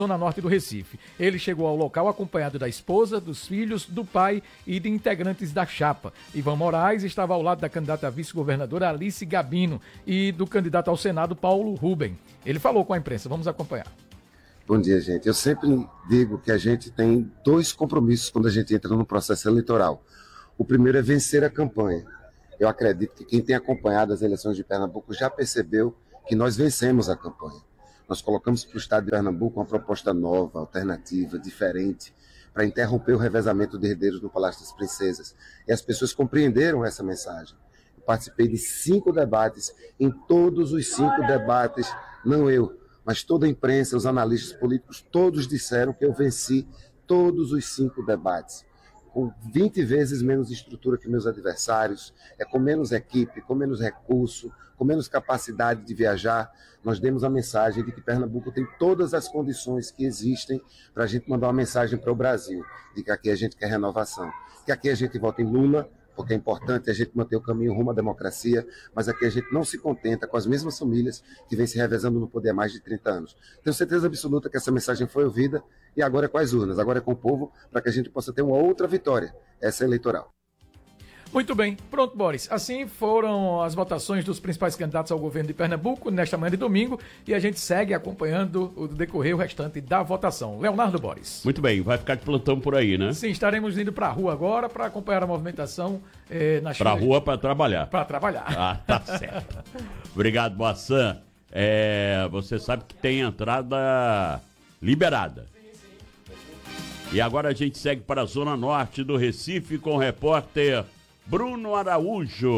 zona norte do Recife. Ele chegou ao local acompanhado da esposa, dos filhos, do pai e de integrantes da chapa. Ivan Moraes estava ao lado da candidata a vice-governadora Alice Gabino e do candidato ao Senado Paulo Rubem. Ele falou com a imprensa, vamos acompanhar. Bom dia, gente. Eu sempre digo que a gente tem 2 compromissos quando a gente entra no processo eleitoral. O primeiro é vencer a campanha. Eu acredito que quem tem acompanhado as eleições de Pernambuco já percebeu que nós vencemos a campanha. Nós colocamos para o estado de Pernambuco uma proposta nova, alternativa, diferente, para interromper o revezamento de herdeiros no Palácio das Princesas. E as pessoas compreenderam essa mensagem. Eu participei de 5 debates, em todos os 5 debates, não eu, mas toda a imprensa, os analistas políticos, todos disseram que eu venci todos os 5 debates. Com 20 vezes menos estrutura que meus adversários, com menos equipe, com menos recurso, com menos capacidade de viajar, nós demos a mensagem de que Pernambuco tem todas as condições que existem para a gente mandar uma mensagem para o Brasil, de que aqui a gente quer renovação, que aqui a gente vota em Lula, porque é importante a gente manter o caminho rumo à democracia, mas aqui a gente não se contenta com as mesmas famílias que vêm se revezando no poder há mais de 30 anos. Tenho certeza absoluta que essa mensagem foi ouvida e agora é com as urnas, agora é com o povo, para que a gente possa ter uma outra vitória, essa eleitoral. Muito bem, pronto, Boris. Assim foram as votações dos principais candidatos ao governo de Pernambuco nesta manhã de domingo e a gente segue acompanhando o decorrer o restante da votação. Leonardo Boris. Muito bem, vai ficar de plantão por aí, né? Sim, estaremos indo para a rua agora para acompanhar a movimentação nas Para a rua para trabalhar. Para trabalhar. Ah, tá certo. Obrigado, Boassan. Você sabe que tem entrada liberada. E agora a gente segue para a zona norte do Recife com o repórter Bruno Araújo.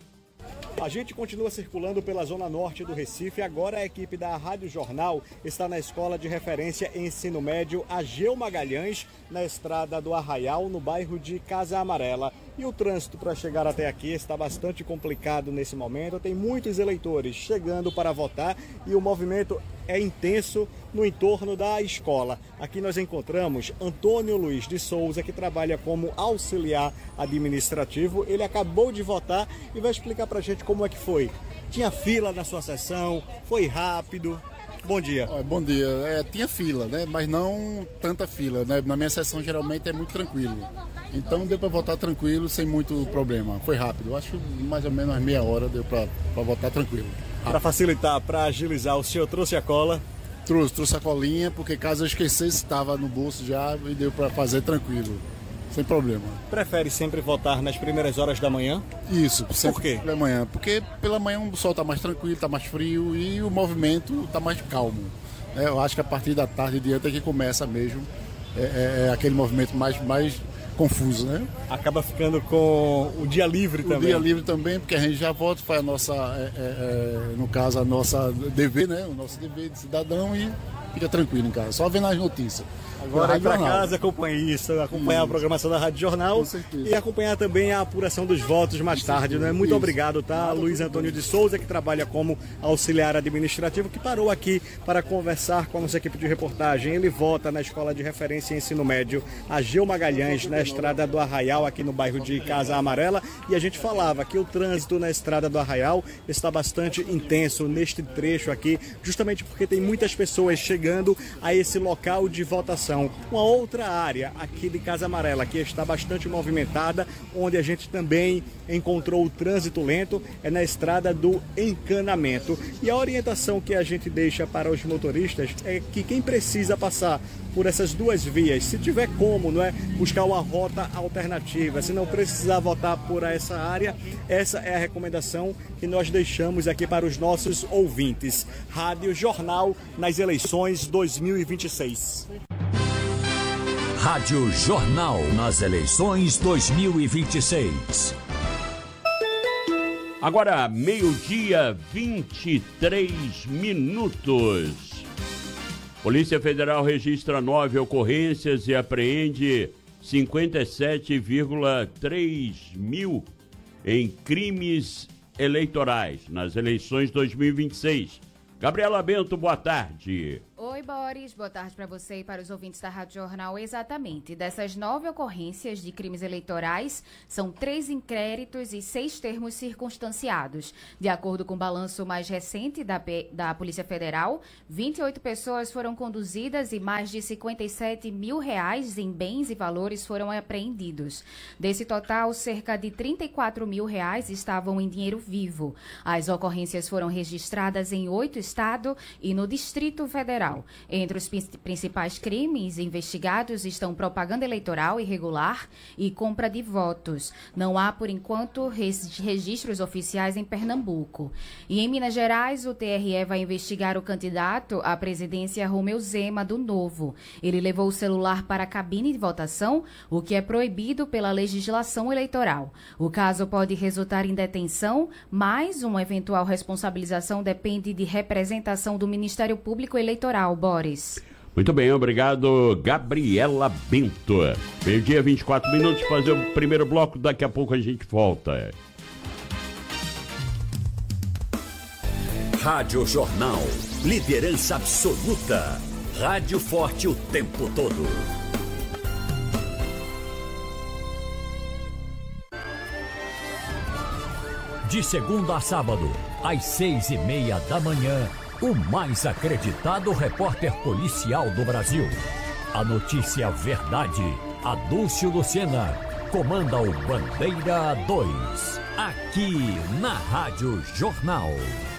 A gente continua circulando pela zona norte do Recife. Agora a equipe da Rádio Jornal está na Escola de Referência em Ensino Médio Ageu Magalhães, na estrada do Arraial, no bairro de Casa Amarela. E o trânsito para chegar até aqui está bastante complicado nesse momento. Tem muitos eleitores chegando para votar e o movimento é intenso no entorno da escola. Aqui nós encontramos Antônio Luiz de Souza, que trabalha como auxiliar administrativo. Ele acabou de votar e vai explicar para a gente como é que foi. Tinha fila na sua sessão? Foi rápido? Bom dia. Bom dia. Tinha fila, né? Mas não tanta fila, né? Na minha sessão geralmente é muito tranquilo. Então deu para votar tranquilo, sem muito problema. Foi rápido. Eu acho que mais ou menos meia hora deu para votar tranquilo. Para facilitar, para agilizar, o senhor trouxe a cola? Trouxe a colinha, porque caso eu esquecesse, estava no bolso já e deu para fazer tranquilo. Sem problema. Prefere sempre votar nas primeiras horas da manhã? Isso, sempre. Por quê? Pela manhã. Porque pela manhã o sol está mais tranquilo, está mais frio e o movimento está mais calmo. Eu acho que a partir da tarde e diante é que começa mesmo aquele movimento mais confuso, né? Acaba ficando com o dia livre também. O dia livre também, porque a gente já vota, faz a nossa, no caso, a nossa dever, né? O nosso dever de cidadão e fica tranquilo em casa, só vendo as notícias. Agora ir para casa, acompanhar a programação da Rádio Jornal e acompanhar também a apuração dos votos mais tarde, né? Muito obrigado, tá? Luiz Antônio de Souza, que trabalha como auxiliar administrativo, que parou aqui para conversar com a nossa equipe de reportagem. Ele vota na Escola de Referência em Ensino Médio Ageu Magalhães, na estrada do Arraial, aqui no bairro de Casa Amarela. E a gente falava que o trânsito na estrada do Arraial está bastante intenso neste trecho aqui, justamente porque tem muitas pessoas chegando a esse local de votação. Uma outra área aqui de Casa Amarela, que está bastante movimentada, onde a gente também encontrou o trânsito lento, é na estrada do Encanamento. E a orientação que a gente deixa para os motoristas é que quem precisa passar por essas duas vias, se tiver como, não é, buscar uma rota alternativa, se não precisar votar por essa área, essa é a recomendação que nós deixamos aqui para os nossos ouvintes. Rádio Jornal nas eleições 2026. Rádio Jornal nas eleições 2026. Agora, 12:23. Polícia Federal registra 9 ocorrências e apreende 57,3 mil em crimes eleitorais nas eleições 2026. Gabriela Bento, boa tarde. Oi, Boris. Boa tarde para você e para os ouvintes da Rádio Jornal. Exatamente. Dessas 9 ocorrências de crimes eleitorais, são 3 inquéritos e 6 termos circunstanciados. De acordo com o balanço mais recente da Polícia Federal, 28 pessoas foram conduzidas e mais de R$57 mil em bens e valores foram apreendidos. Desse total, cerca de R$34 mil estavam em dinheiro vivo. As ocorrências foram registradas em 8 estados e no Distrito Federal. Entre os principais crimes investigados estão propaganda eleitoral irregular e compra de votos. Não há, por enquanto, registros oficiais em Pernambuco. E em Minas Gerais, o TRE vai investigar o candidato à presidência Romeu Zema, do Novo. Ele levou o celular para a cabine de votação, o que é proibido pela legislação eleitoral. O caso pode resultar em detenção, mas uma eventual responsabilização depende de representação do Ministério Público Eleitoral. Boris. Muito bem, obrigado, Gabriela Bento. Meio-dia, 24 minutos, fazer o primeiro bloco, daqui a pouco a gente volta. Rádio Jornal, liderança absoluta. Rádio forte o tempo todo. De segunda a sábado, às 6:30 da manhã, o mais acreditado repórter policial do Brasil. A notícia verdade, Adúlcio Lucena, comanda o Bandeira 2, aqui na Rádio Jornal.